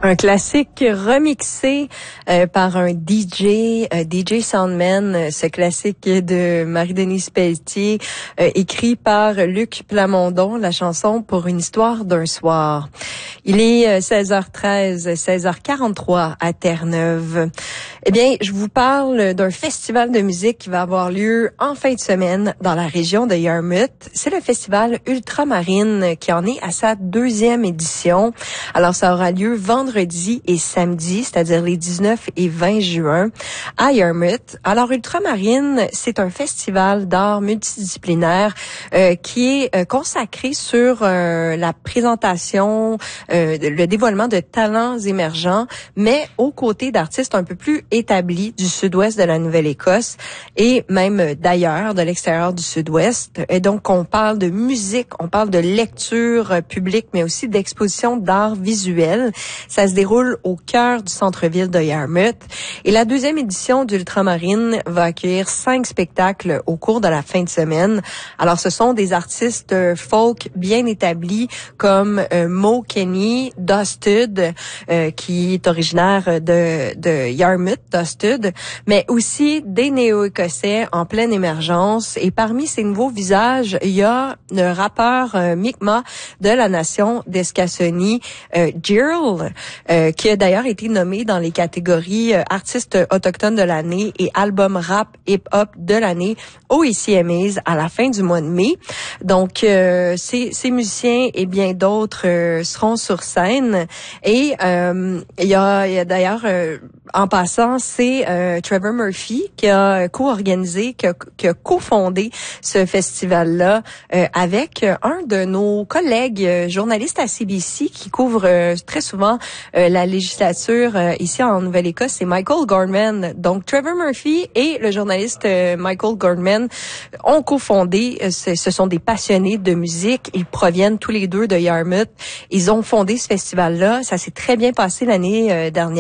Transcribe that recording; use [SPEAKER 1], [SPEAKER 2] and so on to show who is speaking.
[SPEAKER 1] Un classique remixé par un DJ Soundman, ce classique de Marie-Denise Pelletier, écrit par Luc Plamondon, la chanson Pour une histoire d'un soir. Il est 16h13, 16h43 à Terre-Neuve. Eh bien, je vous parle d'un festival de musique qui va avoir lieu en fin de semaine dans la région de Yarmouth. C'est le festival Ultramarine qui en est à sa 2e édition. Alors, ça aura lieu vendredi et samedi, c'est-à-dire les 19 et 20 juin, à Yarmouth. Alors, Ultramarine, c'est un festival d'art multidisciplinaire qui est consacré sur la présentation, le dévoilement de talents émergents, mais aux côtés d'artistes un peu plus établis du sud-ouest de la Nouvelle-Écosse et même d'ailleurs, de l'extérieur du sud-ouest. Et donc, on parle de musique, on parle de lecture publique, mais aussi d'exposition d'art visuel. Ça se déroule au cœur du centre-ville de Yarmouth. Et la 2e édition d'Ultramarine va accueillir 5 spectacles au cours de la fin de semaine. Alors, ce sont des artistes folk bien établis comme Mo Kenny, Dusted, qui est originaire de Yarmouth, Dusted, mais aussi des néo-écossais en pleine émergence. Et parmi ces nouveaux visages, il y a le rappeur Mi'kmaq de la nation d'Escassonie, Gerald, qui a d'ailleurs été nommé dans les catégories artiste autochtone de l'année et album rap hip-hop de l'année au ECMAs à la fin du mois de mai. Donc, ces musiciens et bien d'autres seront sur scène. Et il y a d'ailleurs, en passant, c'est Trevor Murphy qui a co-organisé, qui a cofondé ce festival-là avec un de nos collègues journalistes à CBC qui couvre très souvent la législature ici en Nouvelle-Écosse, c'est Michael Gordman. Donc, Trevor Murphy et le journaliste Michael Gordman ont cofondé, ce sont des passionnés de musique, ils proviennent tous les deux de Yarmouth. Ils ont fondé ce festival-là, ça s'est très bien passé l'année dernière.